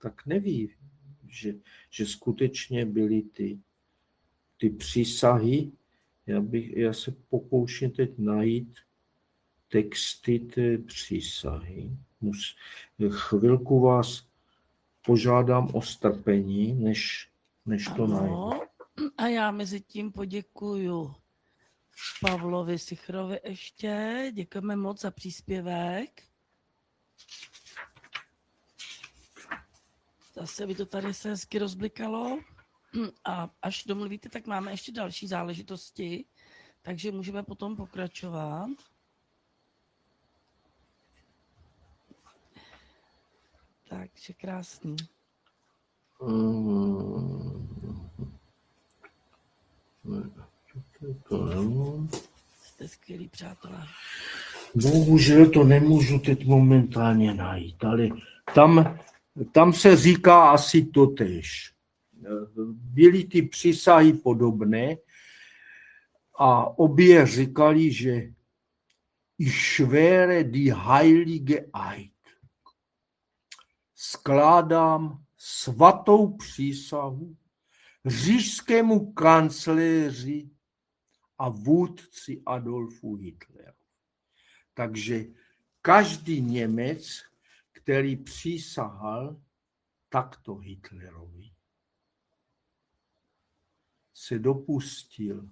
tak neví, že skutečně byly ty přísahy. Já se pokouším teď najít texty té přísahy. Chvilku vás požádám o strpení, než to najdu. A já mezi tím poděkuju Pavlovi Sichrovi ještě. Děkujeme moc za příspěvek. Zase by to tady se hezky rozblikalo. A až domluvíte, tak máme ještě další záležitosti, takže můžeme potom pokračovat. Takže krásný. Jste skvělí, přátelé. Bohužel to nemůžu teď momentálně najít, ale tam se říká asi totéž. Byly ty přísahy podobné a obě říkali, že ich schwere die heilige Eid. Skládám svatou přísahu říšskému kancléři a vůdci Adolfu Hitleru. Takže každý Němec, který přísahal takto Hitlerovi, se dopustil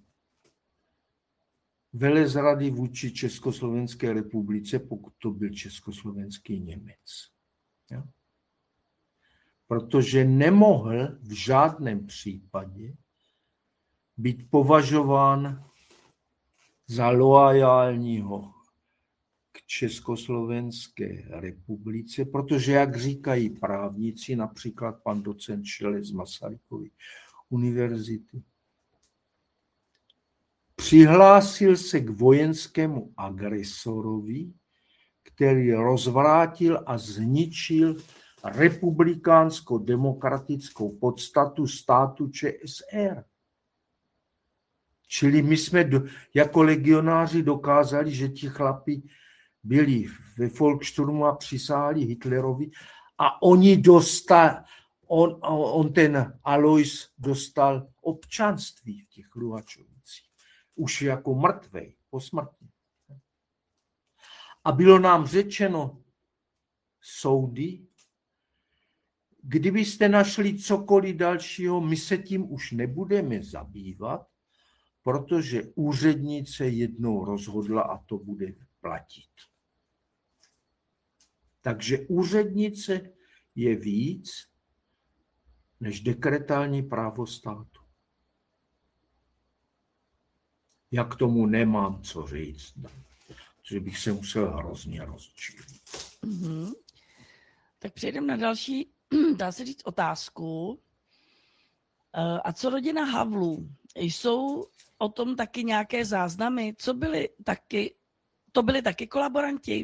velezrady vůči Československé republice, pokud to byl československý Němec. Ja? Protože nemohl v žádném případě být považován za loajálního k Československé republice, protože, jak říkají právníci, například pan docent Šele z Masarykovy univerzity, přihlásil se k vojenskému agresorovi, který rozvrátil a zničil republikánsko-demokratickou podstatu státu ČSR. Čili my jsme jako legionáři dokázali, že ti chlapi byli ve Volkssturmu a přisáhli Hitlerovi a oni dostali, on ten Alois dostal občanství v těch Luhačovicích. Už jako mrtvej, posmrtně. A bylo nám řečeno soudy, kdybyste našli cokoliv dalšího, my se tím už nebudeme zabývat, protože úřednice jednou rozhodla a to bude platit. Takže úřednice je víc než dekretální právo státu. Já k tomu nemám co říct, protože bych se musel hrozně rozčilit. Mm-hmm. Tak přejdeme na další, dá se říct, otázku. A co rodina Havlů? Jsou o tom taky nějaké záznamy? To byli taky kolaboranti?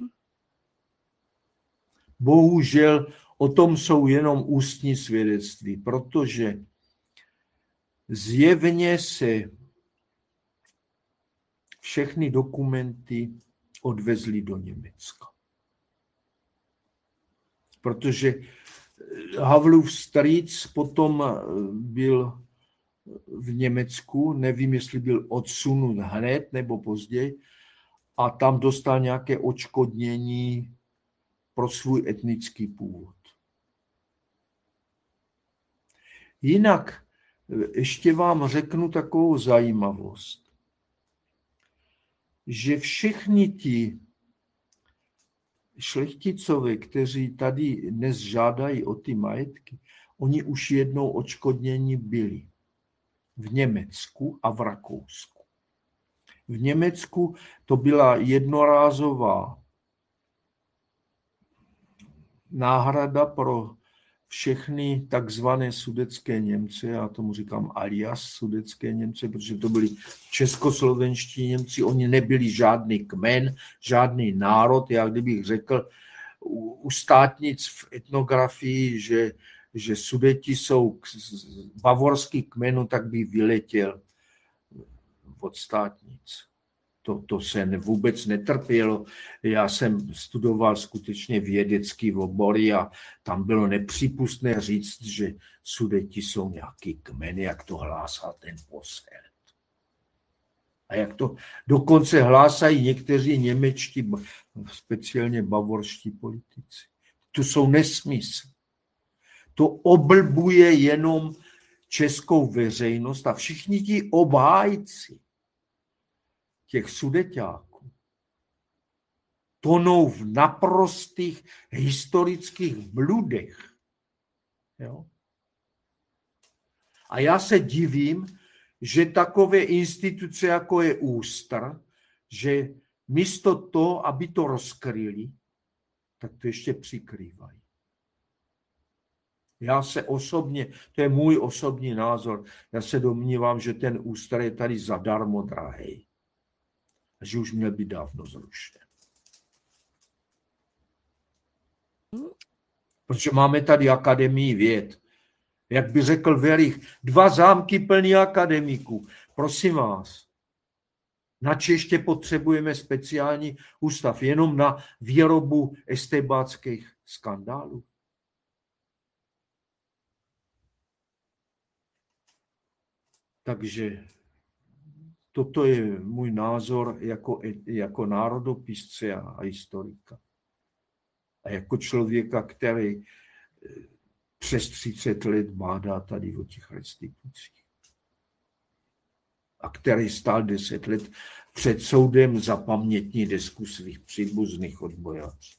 Bohužel o tom jsou jenom ústní svědectví, protože zjevně se všechny dokumenty odvezly do Německa. Protože Havlův strýc potom byl v Německu, nevím, jestli byl odsunut hned nebo později, a tam dostal nějaké odškodnění pro svůj etnický původ. Jinak ještě vám řeknu takovou zajímavost, že všichni ti šlechticové, kteří tady dnes žádají o ty majetky, oni už jednou odškodnění byli v Německu a v Rakousku. V Německu to byla jednorázová náhrada pro všechny takzvané sudetské Němce, já tomu říkám alias sudetské Němce, protože to byli českoslovenští Němci, oni nebyli žádný kmen, žádný národ. Já kdybych řekl u státnic v etnografii, že Sudeti jsou bavorský kmenu, tak by vyletěl od státnic. To se vůbec netrpělo. Já jsem studoval skutečně vědecký obory a tam bylo nepřípustné říct, že Sudeti jsou nějaký kmen, jak to hlásá ten Posselt. A jak to dokonce hlásají někteří němečtí, speciálně bavorští politici. To jsou nesmysly. To oblbuje jenom českou veřejnost a všichni ti obhájci těch Sudeťáků tonou v naprostých historických bludech. Jo? A já se divím, že takové instituce, jako je ÚSTR, že místo toho, aby to rozkryli, tak to ještě přikrývají. Já se osobně, to je můj osobní názor, já se domnívám, že ten ÚSTR je tady zadarmo drahý. A že už měl být dávno zrušen. Protože máme tady Akademii věd. Jak by řekl Werich, 2 zámky plný akademiků. Prosím vás, nač ještě potřebujeme speciální ústav jenom na výrobu estébáckých skandálů? Takže toto je můj názor jako národopisce a historika. A jako člověka, který přes 30 let bádá tady o těch restitucích. A který stál 10 let před soudem za pamětní desku svých příbuzných odbojářů.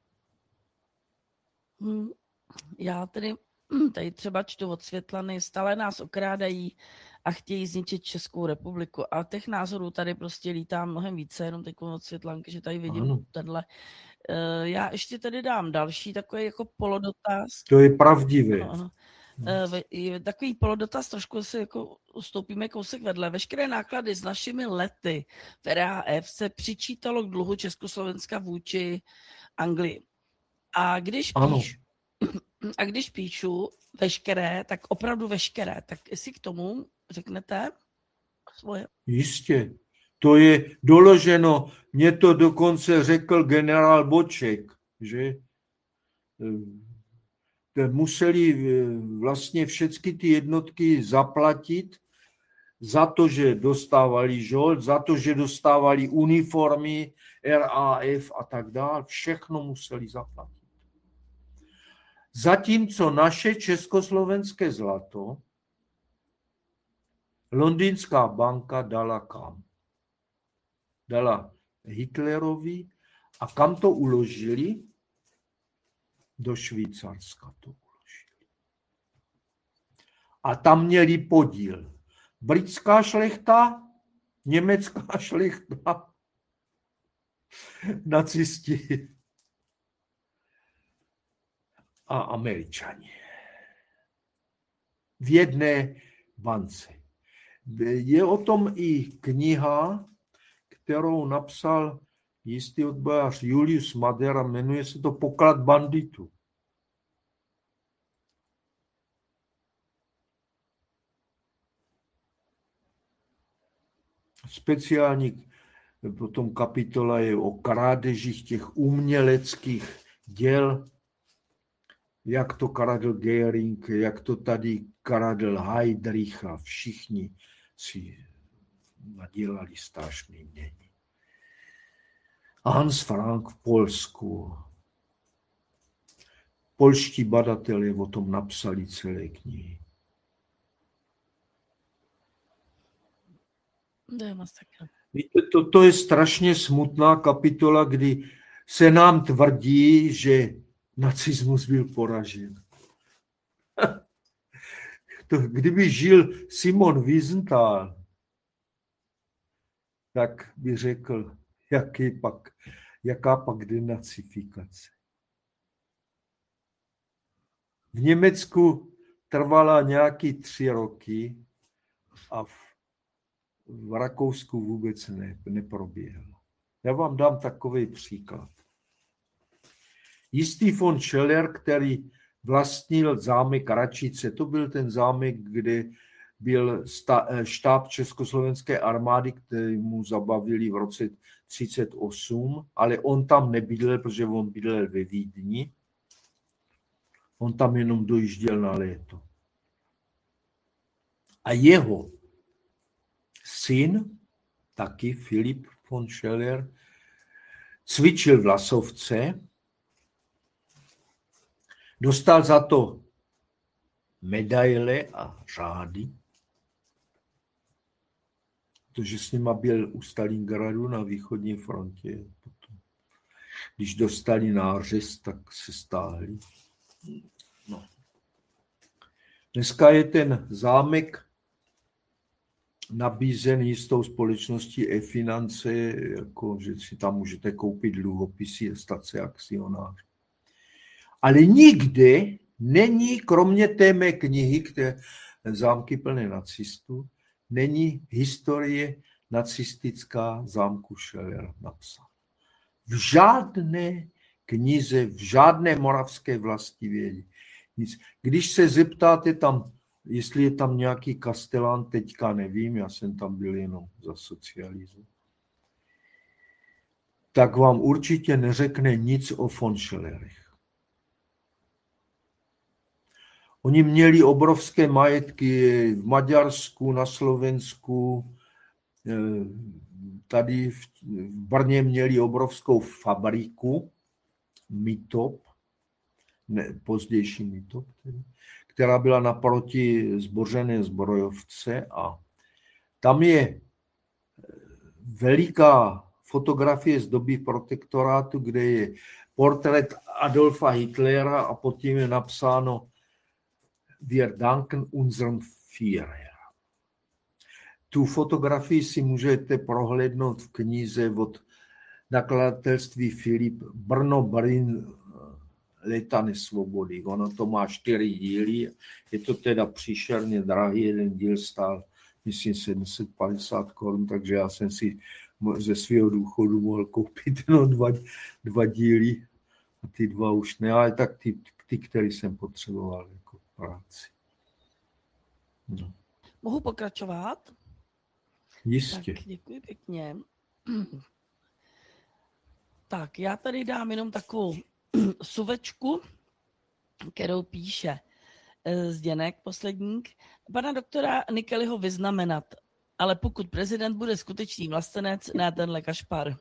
Já tady třeba čtu od Světlany, stále nás okrádají a chtějí zničit Českou republiku. A těch názorů tady prostě lítá mnohem více, jenom teď od Světlanky, že tady vidím tenhle. Já ještě tady dám další takový jako polodotaz. To je pravdivé. Ano. Takový polodotaz, trošku si jako ustoupíme kousek vedle. Veškeré náklady s našimi lety v RAF se přičítalo k dluhu Československa vůči Anglii. A když píšu veškeré, tak opravdu veškeré, tak jestli k tomu řeknete svoje. Jistě. To je doloženo. Mně to dokonce řekl generál Boček, že museli vlastně všechny ty jednotky zaplatit za to, že dostávali žolt, za to, že dostávali uniformy, RAF a tak dále. Všechno museli zaplatit. Zatímco naše československé zlato londýnská banka dala kam? Dala Hitlerovi a kam to uložili? Do Švýcarska to uložili. A tam měli podíl britská šlechta, německá šlechta, nacisti a Američani. V jedné bance. Je o tom i kniha, kterou napsal jistý odbojář Julius Madera, jmenuje se to Poklad banditů. Speciální potom kapitola je o krádežích těch uměleckých děl, jak to kradl Göring, jak to tady kradl Heydrich a všichni si nadělali strašný mění. Hans Frank v Polsku. Polští badatelé o tom napsali celé knihy. Víte, to je strašně smutná kapitola, kdy se nám tvrdí, že nacismus byl poražen. Kdyby žil Simon Wiesenthal, tak by řekl, jaká pak denacifikace. V Německu trvala nějaký 3 roky a v Rakousku vůbec neproběhlo. Já vám dám takový příklad. Jistý von Scheller, který vlastnil zámek Račice, to byl ten zámek, kde byl štáb československé armády, který mu zabavili v roce 1938, ale on tam nebydlel, protože on bydlel ve Vídni. On tam jenom dojížděl na léto. A jeho syn, taky Filip von Scheller, cvičil v Lasovce, dostal za to medaile a řády, protože s nima byl u Stalingradu na východní frontě. Potom, když dostali nářez, tak se stáhli. No. Dneska je ten zámek nabízen jistou společností e-finance, jako, že si tam můžete koupit dluhopisy a stát se akcionář. Ale nikde není, kromě té mé knihy, které zámky plné nacistů, není historie nacistická zámku Scheller napsána. V žádné knize, v žádné moravské vlastivědě. Nic. Když se zeptáte tam, jestli je tam nějaký kastelán, teďka nevím, já jsem tam byl jenom za socialismu, tak vám určitě neřekne nic o von Schellerech. Oni měli obrovské majetky v Maďarsku, na Slovensku, tady v Brně měli obrovskou fabriku, Mitop, pozdější Mitop, která byla naproti zbořené zbrojovce a tam je veliká fotografie z doby protektorátu, kde je portrét Adolfa Hitlera a pod tím je napsáno Wir danken unserem Führer. Tu fotografii si můžete prohlédnout v knize od nakladatelství Filip Brno Barín Léta nesvobody. Ono to má 4 díly, je to teda příšerně drahý, jeden díl stál, myslím, 750 korun, takže já jsem si ze svého důchodu mohl koupit jenom 2 díly a ty 2 už ne, ale tak ty které jsem potřeboval jako práci. No. Mohu pokračovat? Jistě. Tak děkuji pěkně. Tak, já tady dám jenom takovou suvečku, kterou píše Zdeněk Posledník. Pana doktora Nikeliho vyznamenat, ale pokud prezident bude skutečný vlastenec, ne tenhle kašpar.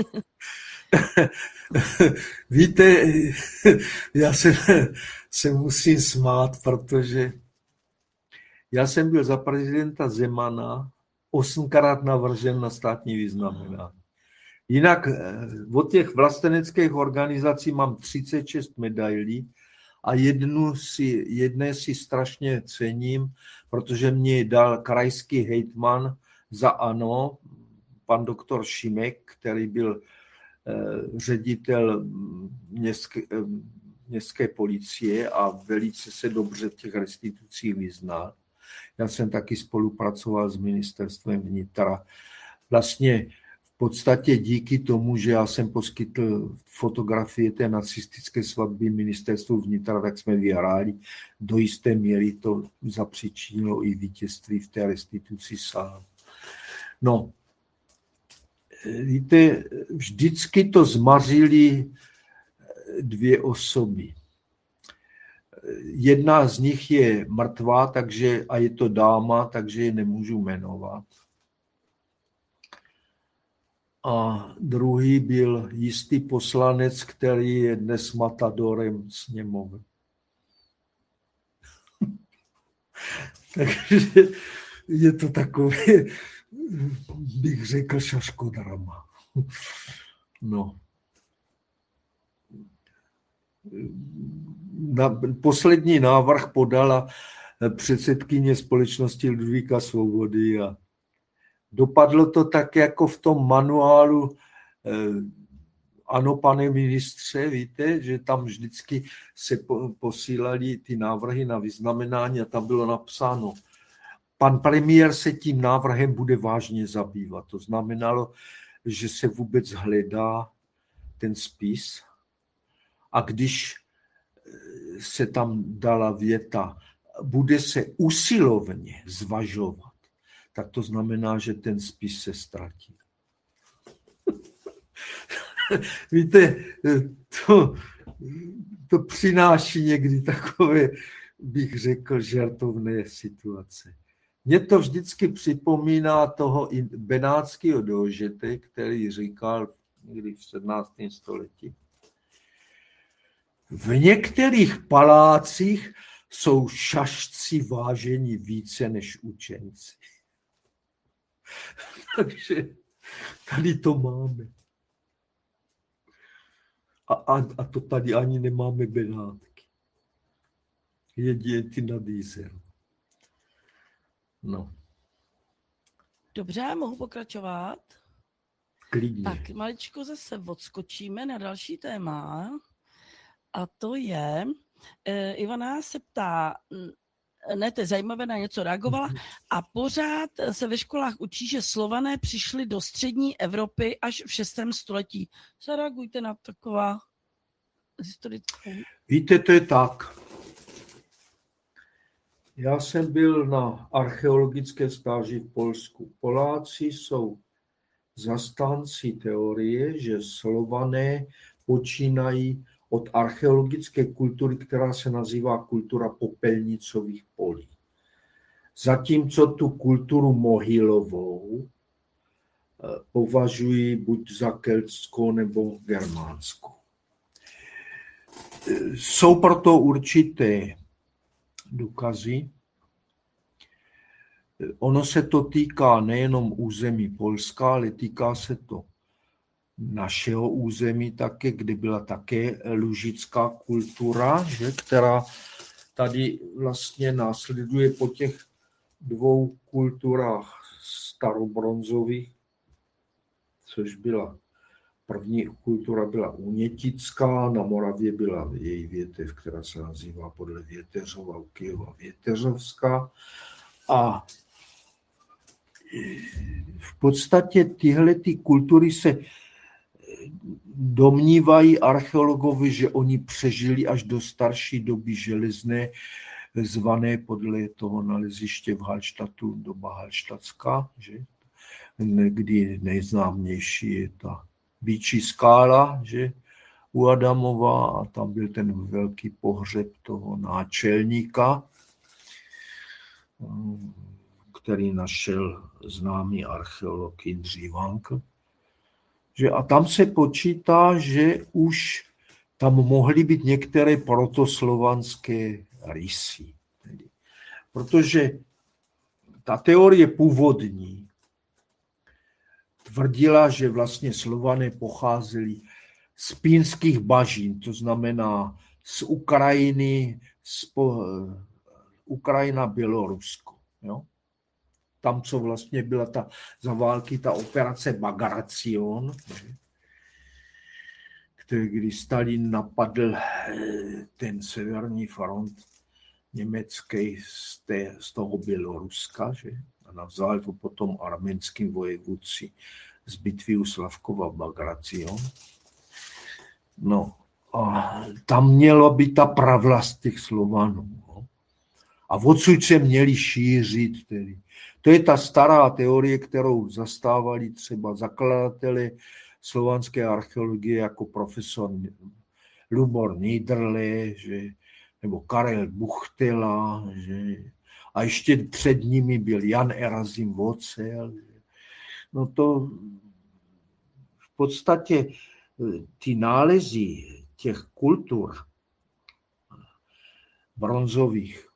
Víte, já se musím smát, protože já jsem byl za prezidenta Zemana 8krát navržen na státní vyznamenání. Jinak od těch vlasteneckých organizací mám 36 medailí a jedné si strašně cením, protože mě dal krajský hejtman za ANO, pan doktor Šimek, který byl ředitel městské policie a velice se dobře v těch restitucích vyznal. Já jsem taky spolupracoval s ministerstvem vnitra. Vlastně v podstatě díky tomu, že já jsem poskytl fotografie té nacistické svatby ministerstvu vnitra, tak jsme vyhráli. Do jisté míry to zapříčinilo i vítězství v té restituci sám. No, víte, vždycky to zmařili 2 osoby. Jedna z nich je mrtvá, a je to dáma, takže ji nemůžu jmenovat. A druhý byl jistý poslanec, který je dnes matadorem sněmovny. Takže je to takové, bych řekl, šaškodrama. No. Poslední návrh podala předsedkyně společnosti Ludvíka Svobody a dopadlo to tak, jako v tom manuálu Ano, pane ministře, víte, že tam vždycky se posílali ty návrhy na vyznamenání a tam bylo napsáno, pan premiér se tím návrhem bude vážně zabývat. To znamenalo, že se vůbec hledá ten spis a když se tam dala věta bude se usilovně zvažovat, tak to znamená, že ten spis se ztratí. Víte, to přináší někdy takové, bych řekl, žertovné situace. Mně to vždycky připomíná toho benátského Diožete, který říkal někdy v 17. století. V některých palácích jsou šašci váženi více než učenci. Takže tady to máme. A to tady ani nemáme Benátky. Jedině ty nad Jízerou. No. Dobře, mohu pokračovat? Klidně. Tak maličko zase odskočíme na další téma. A to je, Ivana se ptá, ne, to je zajímavé, na něco reagovala, a pořád se ve školách učí, že Slované přišli do střední Evropy až v 6. století. Zareagujte na taková historická. Víte, to je tak. Já jsem byl na archeologické stáži v Polsku. Poláci jsou zastánci teorie, že Slované počínají od archeologické kultury, která se nazývá kultura popelnicových polí. Zatímco tu kulturu mohylovou považují buď za keltskou nebo germánskou. Jsou proto určité důkazy. Ono se to týká nejenom území Polska, ale týká se to našeho území také, kde byla také lužická kultura, že, která tady vlastně následuje po těch dvou kulturách starobronzových, což byla první kultura byla unětická, na Moravě byla její větev, která se nazývá podle Věteřova Kyjova Věteřovská. A v podstatě tyhle ty kultury se domnívají archeologovi, že oni přežili až do starší doby železné, zvané podle toho naleziště v Hallstatu doba hallštatská, že? Kdy nejznámější je ta Býčí skála, že? U Adamova, a tam byl ten velký pohřeb toho náčelníka, který našel známý archeolog Jindřich Vankl. A tam se počítá, že už tam mohly být některé protoslovanské rysy. Protože ta teorie původní tvrdila, že vlastně Slované pocházeli z pínských bažin, to znamená z Ukrajiny, Ukrajina, Bělorusko. Jo? Tam, co vlastně byla za války ta operace Bagration, kdy Stalin napadl ten severní front německý z toho Běloruska, že? A navzal to potom arménským vojevůdci z bitvy u Slavkova Bagration. No a tam měla být ta pravlast těch Slovanů. No? A odsud se měli šířit tedy. To je ta stará teorie, kterou zastávali třeba zakladatelé slovanské archeologie jako profesor Lubor Niederle, že, nebo Karel Buchtela, že, a ještě před nimi byl Jan Erazim Vocel. No to v podstatě ty nálezy těch kultur bronzových,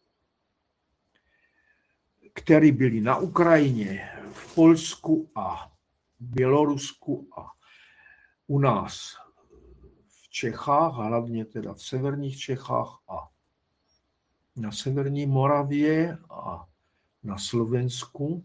které byly na Ukrajině, v Polsku a Bělorusku a u nás v Čechách, hlavně teda v severních Čechách a na severní Moravě a na Slovensku,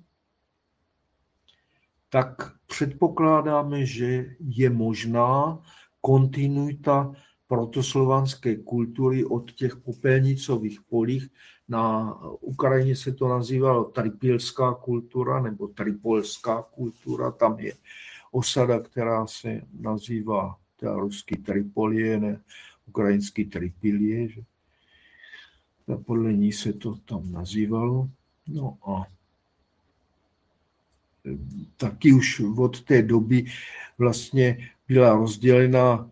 tak předpokládáme, že je možná kontinuita protoslovanské kultury od těch popelnicových polích. Na Ukrajině se to nazývalo tripilská kultura nebo tripolská kultura. Tam je osada, která se nazývá teda ruský Tripolie, ne ukrajinský Tripilie. Že? podle ní se to tam nazývalo. No a taky už od té doby vlastně byla rozdělena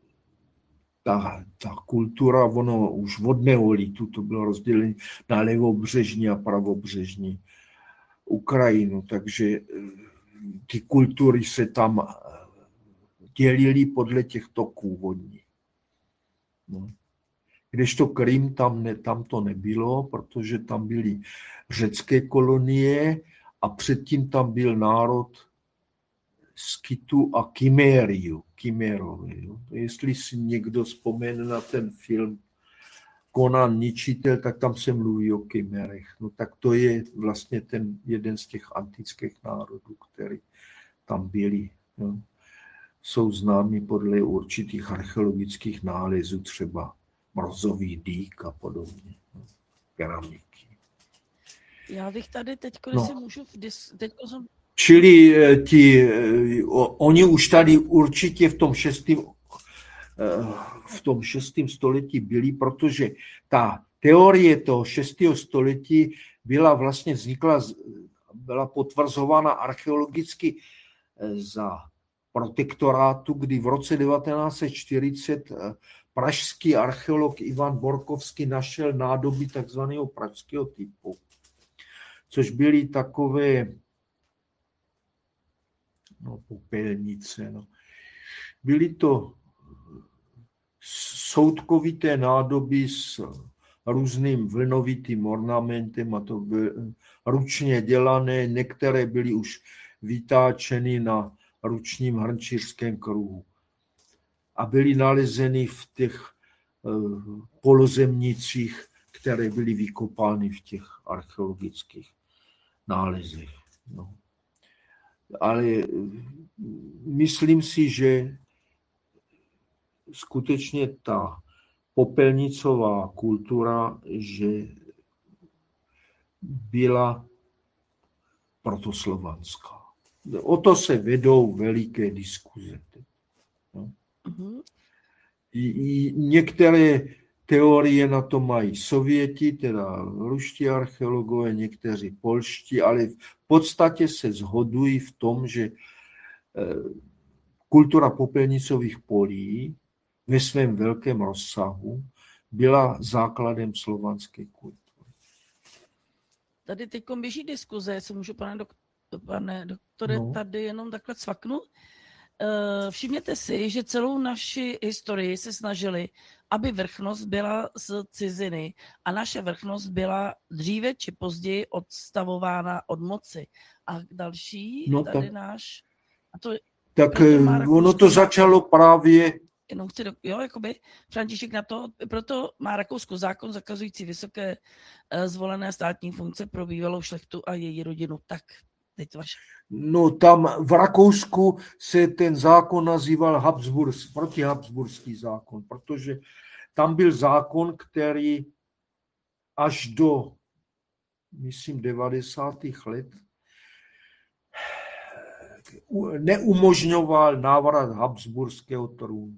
ta kultura, ono už od neolitu to bylo rozděleno na levobřežní a pravobřežní Ukrajinu, takže ty kultury se tam dělily podle těch toků vodních. No. Kdežto Krym, tam to nebylo, protože tam byly řecké kolonie a předtím tam byl národ Skitu a Kymérovi. Jestli si někdo vzpomene na ten film Conan Ničitel, tak tam se mluví o Kymérech. No tak to je vlastně ten jeden z těch antických národů, který tam byli. No. Jsou známí podle určitých archeologických nálezů, třeba Mrozový dýk a podobně. No. Keramiky. Já bych tady teďko, No. si můžu, teďko jsem... Čili oni už tady určitě v tom 6. století byli, protože ta teorie toho 6. století byla potvrzována archeologicky za protektorátu, kdy v roce 1940 pražský archeolog Ivan Borkovský našel nádoby takzvaného pražského typu, což byly takové popelnice. No. Byly to soudkovité nádoby s různým vlnovitým ornamentem, a to bylo ručně dělané, některé byly už vytáčeny na ručním hrnčířském kruhu a byly nalezeny v těch polozemnicích, které byly vykopány v těch archeologických nálezech. No. Ale myslím si, že skutečně ta popelnicová kultura, že byla protoslovanská. O to se vedou veliké diskuze. No. I některé teorie na to mají Sověti, teda ruští archeologové, někteří polští, ale v podstatě se shodují v tom, že kultura popelnicových polí ve svém velkém rozsahu byla základem slovanské kultury. Tady teď běží diskuze, jestli můžu, pane doktore, no. Tady jenom takhle cvaknu. Všimněte si, že celou naši historii se snažili, aby vrchnost byla z ciziny a naše vrchnost byla dříve či později odstavována od moci. A další, no, tady náš... A to, tak ono to začalo právě... Jenom chci, František na to, proto má Rakousko zákon zakazující vysoké zvolené státní funkce pro bývalou šlechtu a její rodinu. Tak, teď vaše. No tam v Rakousku se ten zákon nazýval protihabsburský zákon, protože tam byl zákon, který až do, myslím, 90. let neumožňoval návrat habsburského trůnu.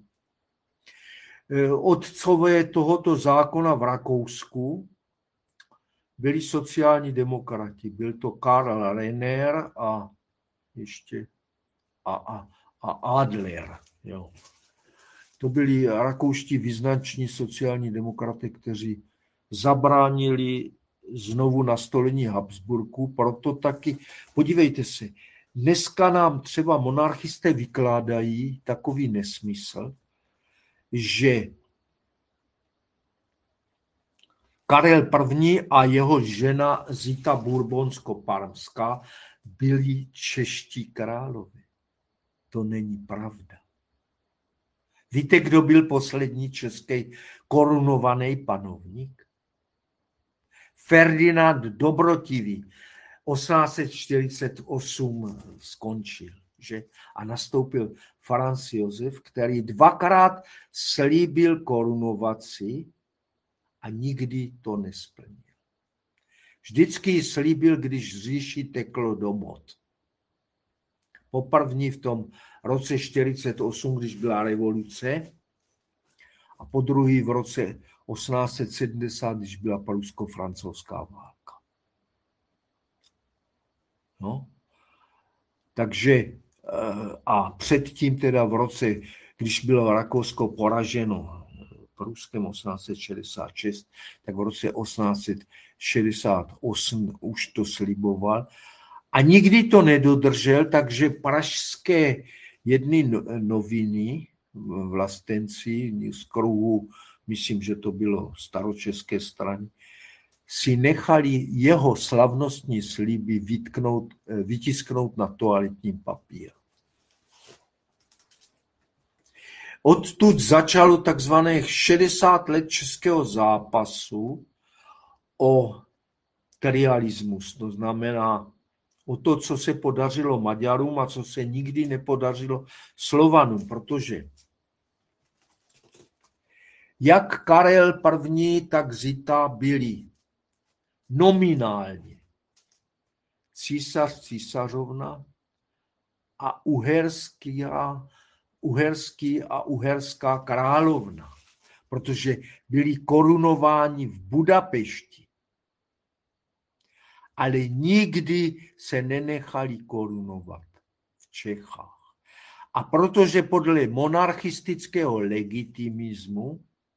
Otcové tohoto zákona v Rakousku byli sociální demokrati. Byl to Karl Renner a ještě Adler. Jo. To byli rakouští význační sociální demokraty, kteří zabránili znovu nastolení Habsburku. Proto taky, podívejte se, dneska nám třeba monarchisté vykládají takový nesmysl, že Karel I. a jeho žena Zita Bourbonsko-Parmská byli čeští králové. To není pravda. Víte, kdo byl poslední český korunovaný panovník? Ferdinand Dobrotivý. 1848 skončil, že? A nastoupil Franz Josef, který dvakrát slíbil korunovaci a nikdy to nesplnil. Vždycky ji slíbil, když z říši teklo do bod. Poprvní v tom roce 1948, když byla revoluce, a po druhý v roce 1870, když byla prusko-francouzská válka. No. Takže a předtím teda v roce, když bylo Rakousko poraženo Pruskem 1866, tak v roce 1868 už to sliboval a nikdy to nedodržel, takže pražské jedny noviny, vlastenci z kruhu, myslím, že to bylo staročeské strany, si nechali jeho slavnostní sliby vytisknout na toaletním papíru. Odtud začalo takzvaných 60 let českého zápasu o terialismus, to znamená o to, co se podařilo Maďarům a co se nikdy nepodařilo Slovanům, protože jak Karel I., tak Zita byli nominálně císař, císařovna a uherský a uherská královna, protože byli korunováni v Budapešti, ale nikdy se nenechali korunovat v Čechách. A protože podle monarchistického legitimismu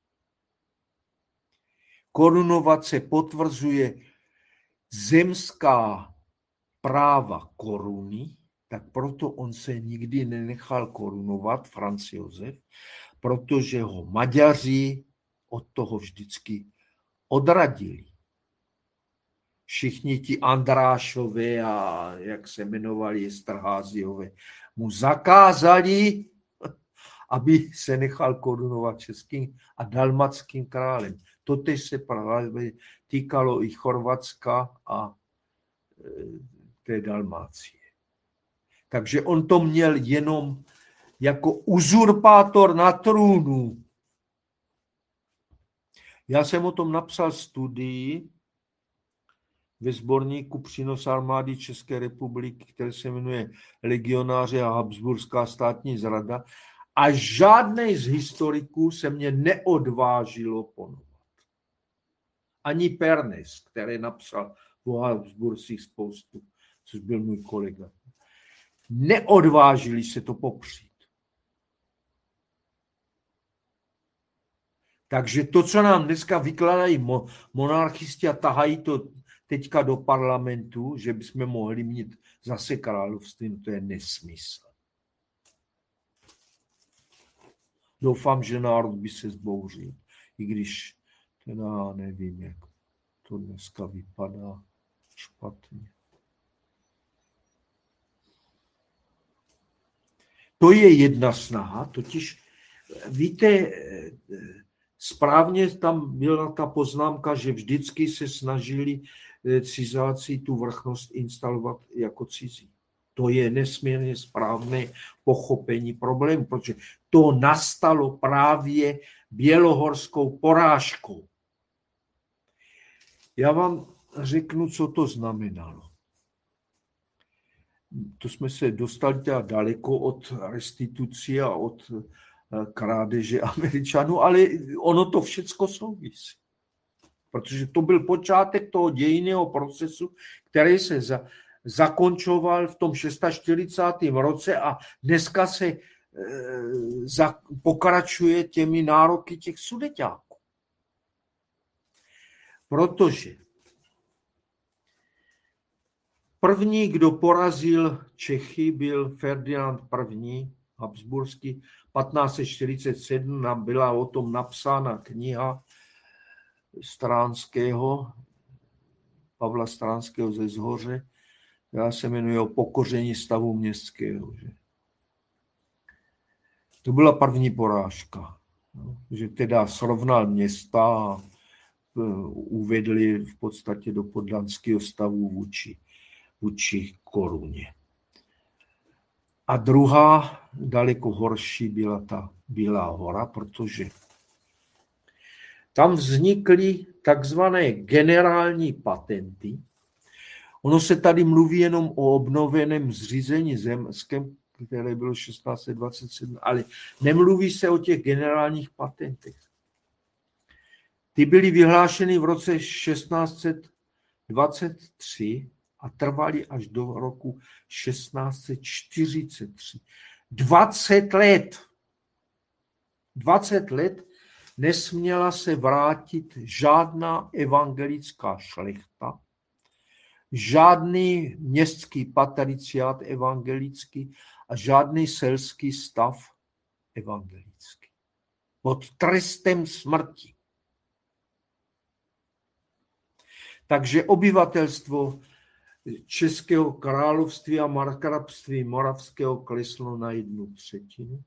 korunovat se potvrzuje zemská práva koruny, tak proto on se nikdy nenechal korunovat, Franz Josef, protože ho Maďaři od toho vždycky odradili. Všichni ti Andrášové a jak se jmenovali Esterházyové, mu zakázali, aby se nechal korunovat českým a dalmatským králem. Totež se právě týkalo i Chorvatska a té Dalmácie. Takže on to měl jenom jako uzurpátor na trůnu. Já jsem o tom napsal studii ve sborníku Přínos armády České republiky, který se jmenuje Legionáři a Habsburská státní zrada, a žádnej z historiků se mě neodvážilo ponovat. Ani Pernes, který napsal o Habsbursích spoustu, což byl můj kolega. Neodvážili se to popřít. Takže to, co nám dneska vykládají monarchisti a tahají to teďka do parlamentu, že bychom mohli mít zase království, to je nesmysl. Doufám, že národ by se zbouřil, i když teda nevím, jak to dneska vypadá špatně. To je jedna snaha, totiž víte, správně tam byla ta poznámka, že vždycky se snažili cizáci tu vrchnost instalovat jako cizí. To je nesmírně správné pochopení problému, protože to nastalo právě bělohorskou porážkou. Já vám řeknu, co to znamenalo. To jsme se dostali teda daleko od restitucí a od krádeže Američanů, ale ono to všecko souvisí. Protože to byl počátek toho dějinného procesu, který se zakončoval v tom 46. roce a dneska se pokračuje těmi nároky těch Sudeťáků. Protože první, kdo porazil Čechy, byl Ferdinand I. Habsburský. 1547 nám byla o tom napsána kniha Stránského, Pavla Stránského ze Zhoře, která se jmenuje O pokoření stavu městského. Že? To byla první porážka, že teda srovnal města a uvedli v podstatě do poddanského stavu vůči koruně. A druhá, daleko horší, byla ta Bílá hora, protože tam vznikly takzvané generální patenty. Ono se tady mluví jenom o obnoveném zřízení zemském, které bylo 1627, ale nemluví se o těch generálních patentech. Ty byly vyhlášeny v roce 1623 a trvaly až do roku 1643. 20 let. 20 let nesměla se vrátit žádná evangelická šlechta, žádný městský patriciát evangelický a žádný selský stav evangelický. Pod trestem smrti. Takže obyvatelstvo Českého království a markrabství moravského kleslo na 1/3.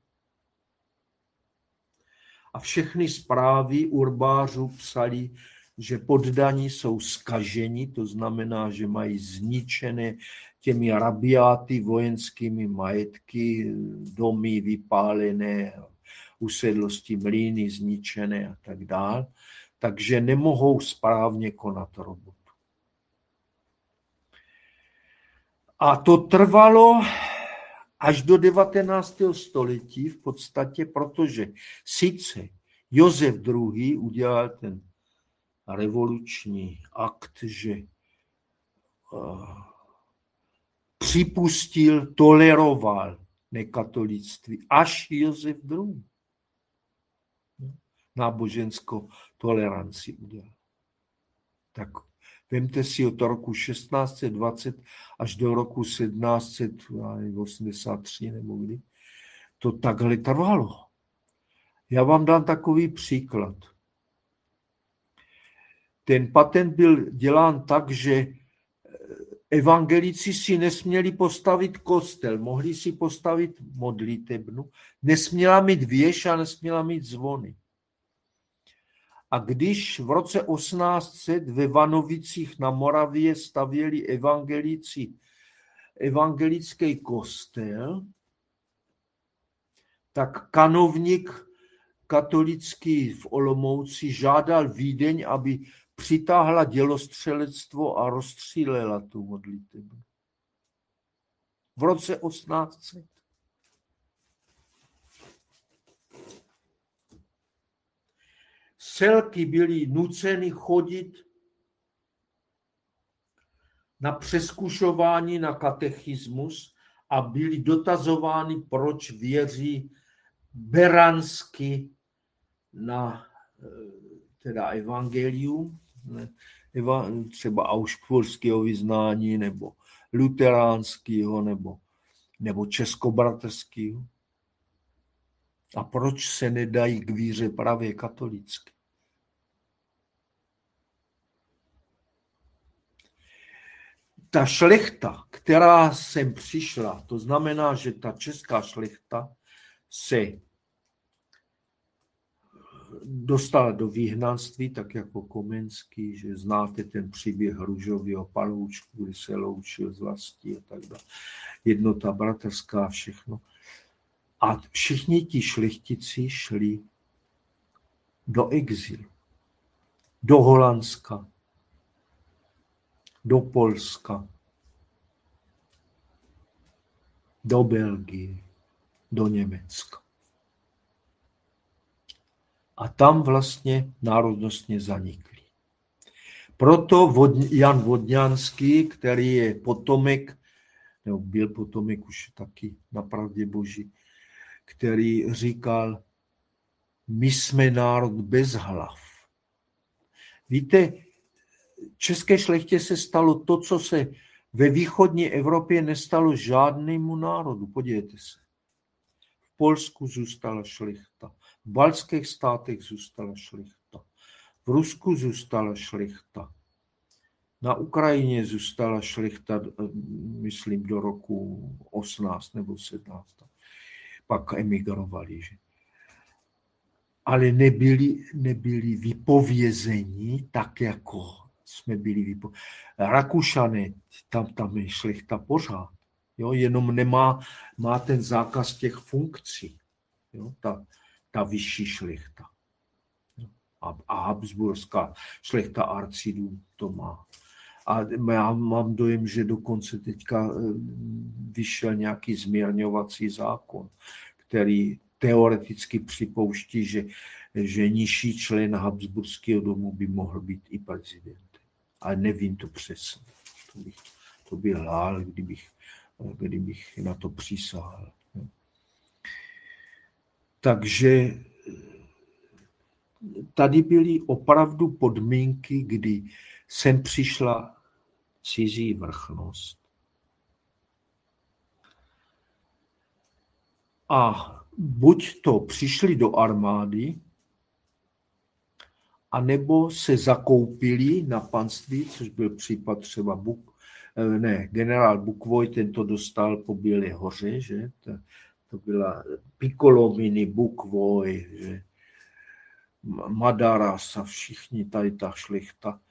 A všechny zprávy urbářů psali, že poddaní jsou zkaženi, to znamená, že mají zničené těmi rabiáty vojenskými majetky, domy vypálené, usedlosti, mlýny zničené a tak dále. Takže nemohou správně konat robotu. A to trvalo až do 19. století v podstatě, protože sice Josef II. Udělal ten revoluční akt, že připustil, toleroval nekatolictví, až Josef II. Náboženskou toleranci udělal. Tak vemte si od roku 1620 až do roku 1783 nebo kdy. To takhle trvalo. Já vám dám takový příklad. Ten patent byl dělán tak, že evangelici si nesměli postavit kostel, mohli si postavit modlitebnu, nesměla mít věž a nesměla mít zvony. A když v roce 1800 ve Vanovicích na Moravě stavěli evangelický kostel, tak kanovník katolický v Olomouci žádal Vídeň, aby přitáhla dělostřelectvo a rozstřílela tu modlitebnu. V roce 1800. Selky byly nuceny chodit na přezkušování na katechismus a byly dotazovány, proč věří beransky na teda evangelium, třeba augsburského vyznání, nebo luteránského, nebo českobratrského. A proč se nedají k víře právě katolické? Ta šlechta, která sem přišla, to znamená, že ta česká šlechta se dostala do vyhnanství, tak jako Komenský, že znáte ten příběh Růžového paloučku, kdy se loučil z vlastí a tak dále. Jednota bratrská, všechno. A všichni ti šlechtici šli do exilu. Do Holandska, do Polska, do Belgie, do Německa. A tam vlastně národnostně zanikli. Proto Jan Vodňanský, který je potomek, nebo byl potomek už taky na pravdě Boží, který říkal, my jsme národ bez hlav. Víte, české šlechtě se stalo to, co se ve východní Evropě nestalo žádnému národu. Podívejte se. V Polsku zůstala šlechta, v baltských státech zůstala šlechta, v Rusku zůstala šlechta, na Ukrajině zůstala šlechta, myslím, do roku 18 nebo 17. Pak emigrovali. Že? Ale nebyli vypovězeni tak, jako jsme byli vypovězeni. Rakušané, tam je šlechta pořád. Jo? Jenom má ten zákaz těch funkcí. Jo? Ta vyšší šlechta. A habsburská šlechta arcidů to má. A já mám dojem, že dokonce teďka vyšel nějaký zmírňovací zákon, který teoreticky připouští, že že nižší člen Habsburského domu by mohl být i prezident. Ale nevím to přesně. To bych lhal, kdybych na to přísahal. Takže tady byly opravdu podmínky, kdy sem přišla cizí vrchnost. A buď to přišli do armády, anebo se zakoupili na panství, což byl případ třeba generál Bukvoj, ten to dostal po Bílé hoře, že? To byla Piccolomini, Bukvoj, že? Madaras a všichni tady ta šlechta,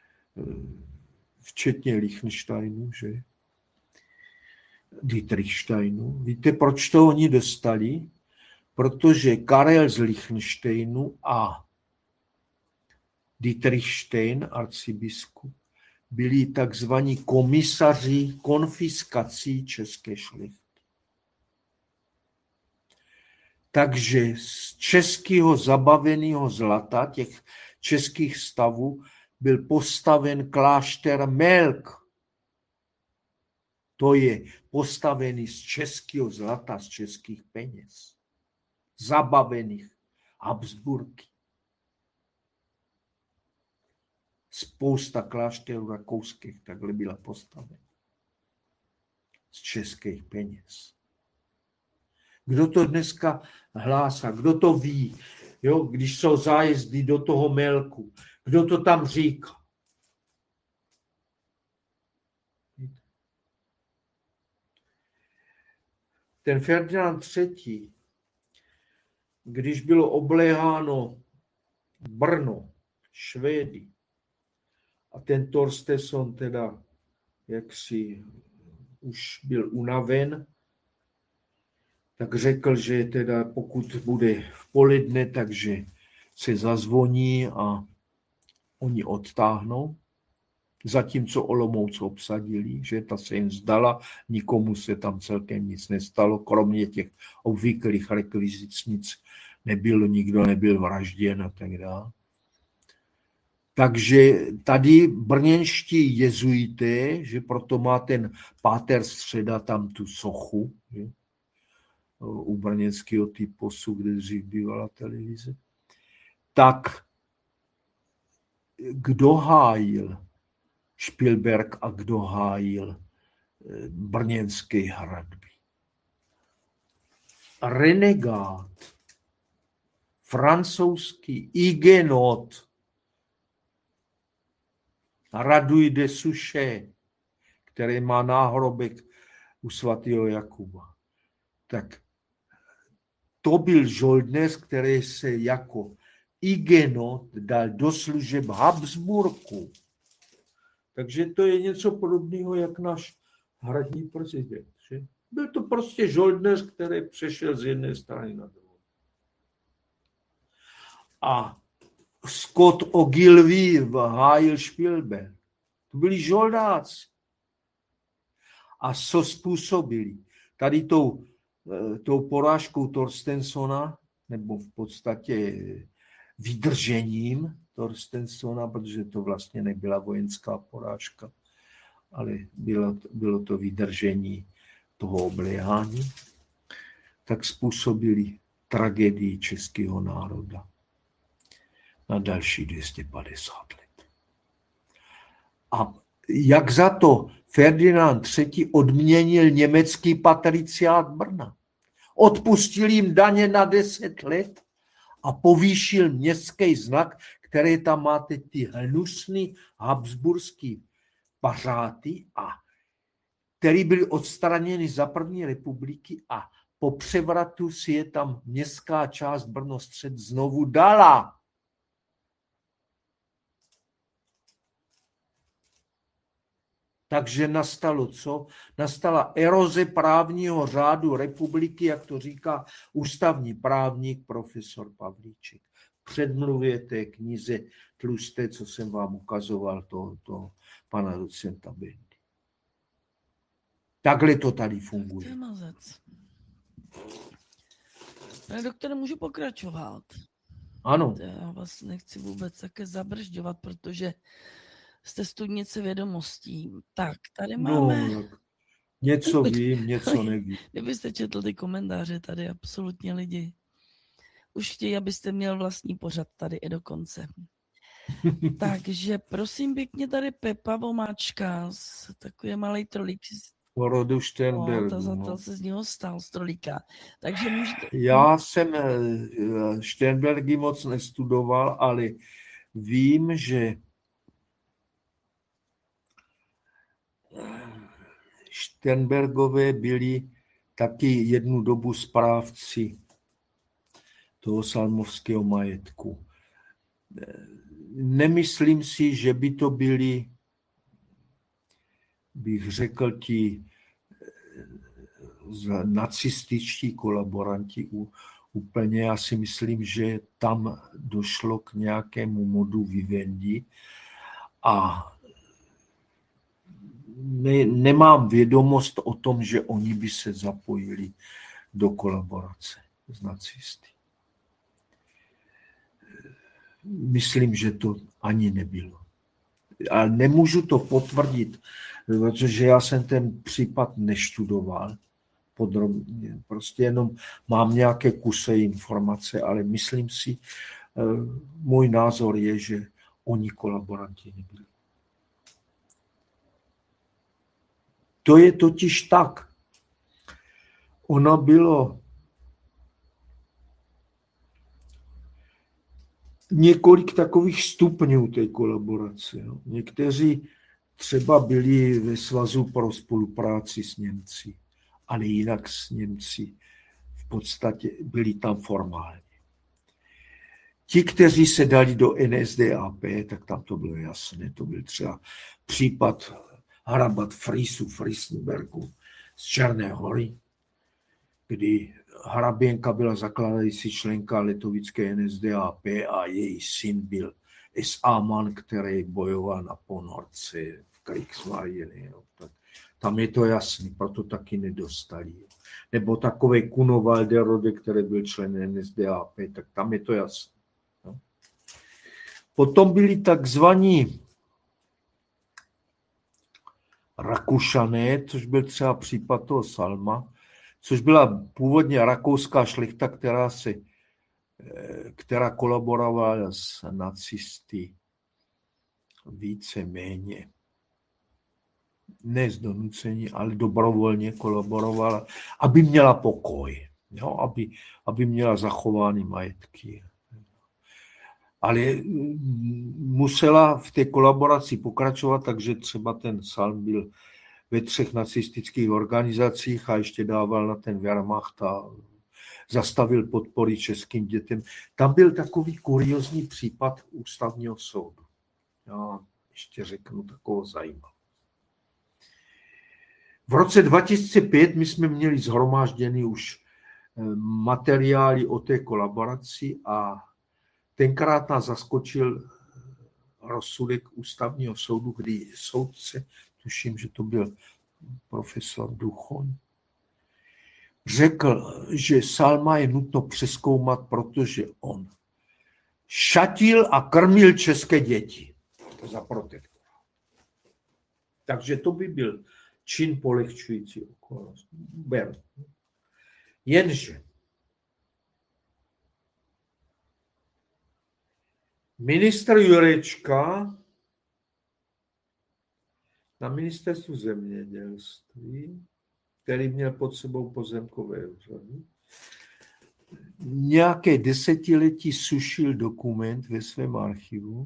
včetně Liechtensteinu, že? Dietrichsteinu. Víte, proč to oni dostali? Protože Karel z Liechtensteinu a Dietrichstein, arcibiskup, byli takzvaní komisaři konfiskací české šlechty. Takže z českého zabaveného zlata, těch českých stavů, byl postaven klášter Melk. To je postavený z českého zlata, z českých peněz. Zabavených Habsburky. Spousta klášterů rakouských takhle byla postavena. Z českých peněz. Kdo to dneska hlásá? Kdo to ví? Jo, když jsou zájezdy do toho Melku. Kdo to tam říká? Ten Ferdinand III., když bylo obléháno Brno, Švédy, a ten Torstensson teda jaksi už byl unaven, tak řekl, že teda pokud bude v poledne, takže se zazvoní a oni odtáhnou. Zatímco Olomouc obsadili, že ta se jim zdala, nikomu se tam celkem nic nestalo, kromě těch obvyklých rekvizicnic nikdo nebyl vražděn a tak dále. Takže tady brněnští jezuité, že proto má ten páter Středa tam tu sochu, že? U brněnského typosu, kde dřív bývala televize, tak kdo hájil Špilberk a kdo hájil brněnské hradby? Renegát, francouzský Huguenot, Raduj de Suchet, který má náhrobek u svatého Jakuba. Tak to byl žoldnéř, který se jako Huguenot dal do služeb Habsburku. Takže to je něco podobného, jak náš hradní prezident. Že? Byl to prostě žoldnéř, který přešel z jedné strany na druhou. A Scott Ogilvy hájil Špilberk. To byli žoldáci. A co způsobili? Tady tou porážkou Torstenssona, nebo v podstatě vydržením Torstenssona, protože to vlastně nebyla vojenská porážka, ale bylo to vydržení toho obléhání, tak způsobili tragédii českého národa na další 250 let. A jak za to Ferdinand III. Odměnil německý patriciát Brna? Odpustil jim daně na 10 let a povýšil městský znak, který tam máte ty hnusný habsburský pařáty, a který byly odstraněny za první republiky, a po převratu si je tam městská část Brno střed znovu dala. Takže nastalo co? Nastala eroze právního řádu republiky, jak to říká ústavní právník profesor Pavlíček. Předmluvě té knize tlusté, co jsem vám ukazoval, to pana docenta Bendy. Takhle to tady funguje. Pane doktore, můžu pokračovat? Ano. Já vás nechci vůbec také zabržďovat, protože jste studnice vědomostí. Tak, tady máme... No, něco vím, něco nevím. Kdybyste četl ty komentáře, tady absolutně lidi už chtějí, abyste měl vlastní pořad tady i dokonce. Takže prosím pěkně, tady Pepa Vomáčka, takový malý trolík. O rodu Sternbergu. To se z něho stal, z trolíka. Takže můžete... Já jsem Sternbergy moc nestudoval, ale vím, že Sternbergové byli taky jednu dobu správci toho salmovského majetku. Nemyslím si, že by to byli, bych řekl, ti nacističtí kolaboranti úplně. Já si myslím, že tam došlo k nějakému modu vivendi a nemám vědomost o tom, že oni by se zapojili do kolaborace s nacisty. Myslím, že to ani nebylo. Ale nemůžu to potvrdit, protože já jsem ten případ neštudoval podrobně. Prostě jenom mám nějaké kusy informace, ale myslím si, můj názor je, že oni kolaboranti nebyli. To je totiž tak. Ono bylo několik takových stupňů té kolaborace. Někteří třeba byli ve Svazu pro spolupráci s Němci, ale jinak s Němci v podstatě byli tam formálně. Ti, kteří se dali do NSDAP, tak tam to bylo jasné. To byl třeba případ hrabat Friesenbergu z Černé Hory, kdy hraběnka byla zakládající členka letovické NSDAP a její syn byl SA-man, který bojoval na ponorce v Kriegsmarine. Tam je to jasný, proto taky nedostali. Nebo takový Kuno Walderode, který byl člen NSDAP, tak tam je to jasné. Potom byli takzvaní Rakušané, což byl třeba případ toho Salma, což byla původně rakouská šlechta, která kolaborovala s nacisty víceméně. Ne z donucení, ale dobrovolně kolaborovala, aby měla pokoj, jo? Aby měla zachovány majetky. Ale musela v té kolaboraci pokračovat, takže třeba ten Salm byl ve 3 nacistických organizacích a ještě dával na ten Wehrmacht a zastavil podpory českým dětem. Tam byl takový kuriózní případ ústavního soudu. Já ještě řeknu takovou zajímavou. V roce 2005 my jsme měli shromážděny už materiály o té kolaboraci a tenkrát nás zaskočil rozsudek ústavního soudu, kdy soudce, tuším, že to byl profesor Duchoň, řekl, že Salma je nutno přezkoumat, protože on šatil a krmil české děti za protektora. Takže to by byl čin polehčující okolnost. Jenže ministr Jurečka na ministerstvu zemědělství, který měl pod sebou pozemkové úřady, nějaké desetiletí sušil dokument ve svém archivu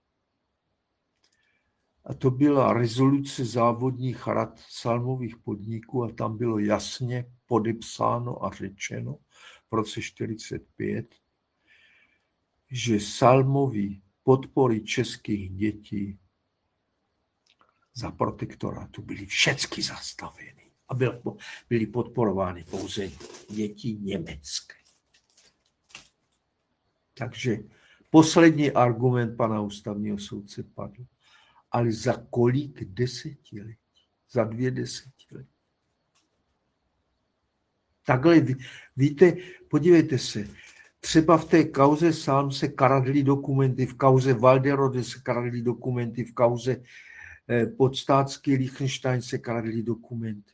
a to byla rezoluce závodních rad salmových podniků a tam bylo jasně podepsáno a řečeno v roce 1945, že salmový podpory českých dětí za protektorátu byly všechny zastaveny a byly podporovány pouze děti německé. Takže poslední argument pana ústavního soudce padl. Ale za kolik desetiletí? Za 2 desetiletí. Takhle, víte, podívejte se, třeba v té kauze sám se kradly dokumenty, v kauze Walderode se kradly dokumenty, v kauze podstátský Liechtenstein se kradly dokumenty.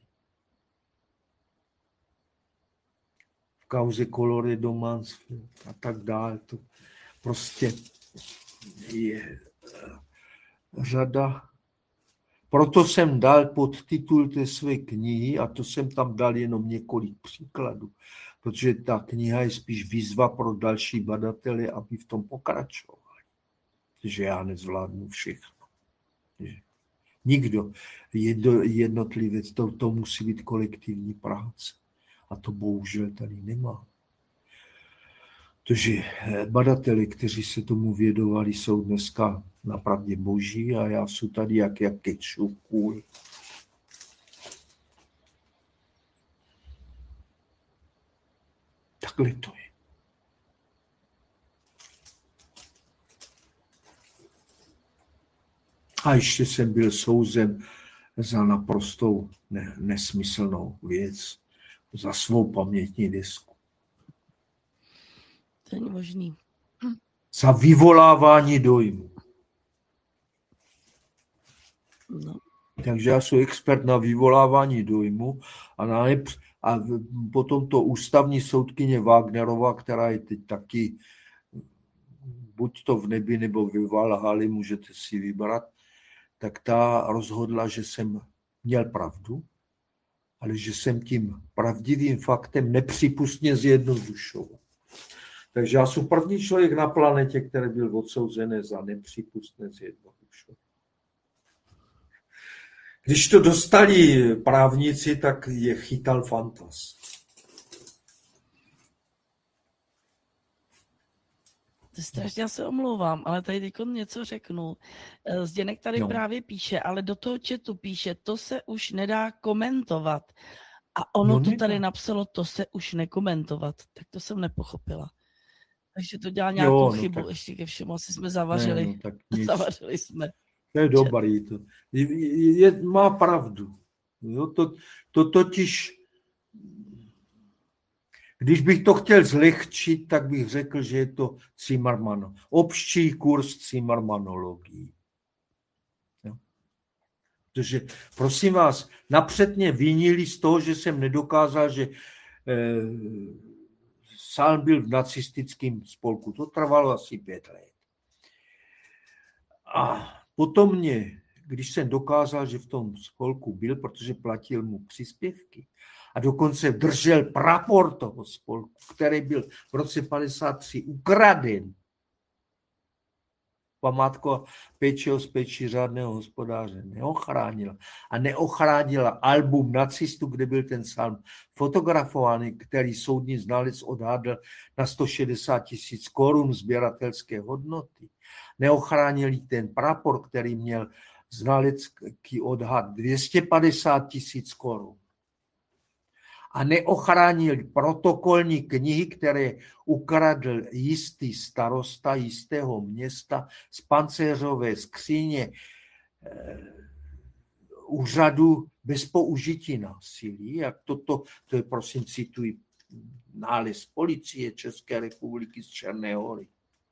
V kauze Colloredo Mansfield a tak dále. To prostě je řada. Proto jsem dal podtitul té své knihy a to jsem tam dal jenom několik příkladů, protože ta kniha je spíš výzva pro další badatele, aby v tom pokračovali. Že já nezvládnu všechno. Nikdo, jednotlivec, to musí být kolektivní práce. A to bohužel tady nemá. Protože badateli, kteří se tomu vědovali, jsou dneska napravdě boží a já jsem tady jak kečup kůl. Takhle to je. A ještě jsem byl souzen za naprostou nesmyslnou věc, za svou pamětní desku. To není možný. Za vyvolávání dojmu. No. Takže já jsem expert na vyvolávání dojmu a potom to ústavní soudkyně Wagnerová, která je teď taky buď to v nebi nebo ve Valhali, můžete si vybrat, tak ta rozhodla, že jsem měl pravdu, ale že jsem tím pravdivým faktem nepřípustně zjednodušoval. Takže já jsem první člověk na planetě, který byl odsouzený za nepřípustné zjednodušování. Když to dostali právníci, tak je chytal fantas. To je strašně, já se omlouvám, ale tady teď něco řeknu. Zdeněk tady právě píše, ale do toho chatu píše, to se už nedá komentovat. A ono to tady napsalo, to se už nekomentovat. Tak to jsem nepochopila. Takže to dělá nějakou chybu, ještě ke všemu, asi jsme zavařili. Zavařili jsme. To je dobrý. Má pravdu. Jo, to totiž, když bych to chtěl zlehčit, tak bych řekl, že je to Zimmermann. Obští kurz Zimmermannologii. Protože, prosím vás, napřed mě vinili z toho, že jsem nedokázal, že Salm byl v nacistickém spolku. To trvalo asi 5 let. A potom mě, když jsem dokázal, že v tom spolku byl, protože platil mu příspěvky a dokonce držel prapor toho spolku, který byl v roce 1953 ukraden, památko péči o péči řádného hospodáře neochránila. A neochránila album nacistů, kde byl ten Salm fotografovaný, který soudní znalec odhadl na 160 000 korun sběratelské hodnoty. Neochránili ten prapor, který měl znalecký odhad 250 000 korun. A neochránili protokolní knihy, které ukradl jistý starosta jistého města z pancéřové skříně úřadu bez použití násilí. Jak to je, prosím, cituji nález policie České republiky z Černé Hory.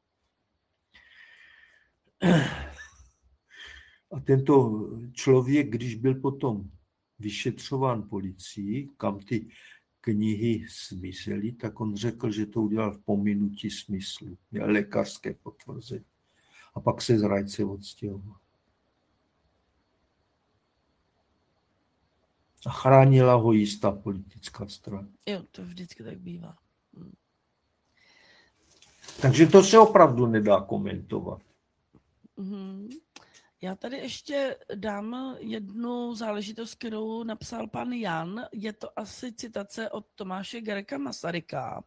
A tento člověk, když byl potom vyšetřován policií, kam ty knihy zmizely, tak on řekl, že to udělal v pominutí smyslu. Měl lékařské potvrzení. A pak se z Rajce odstěhoval. A chránila ho jistá politická strana. Jo, to vždycky tak bývá. Takže to se opravdu nedá komentovat. Já tady ještě dám jednu záležitost, kterou napsal pan Jan. Je to asi citace od Tomáše Garrigua Masaryka.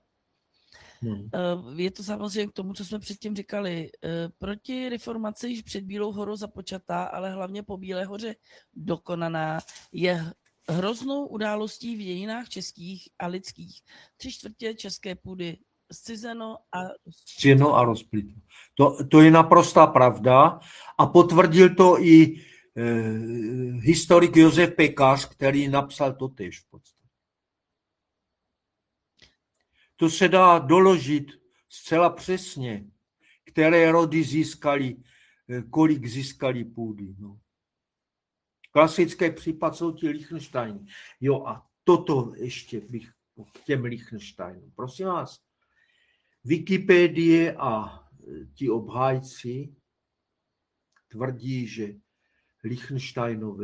Je to samozřejmě k tomu, co jsme předtím říkali. Proti reformaci již před Bílou horou započatá, ale hlavně po Bílé hoře dokonaná, je hroznou událostí v dějinách českých a lidských. 3/4 české půdy zcizeno a rozplito. To je naprostá pravda a potvrdil to i historik Josef Pekař, který napsal to též v podstatě. To se dá doložit zcela přesně, které rody získali, kolik získali půdy. No. Klasický případ jsou ti Liechtensteini. Jo, a toto ještě bych k těm Liechtensteinům. Prosím vás, Wikipedie a ti obhájci tvrdí, že Liechtensteinové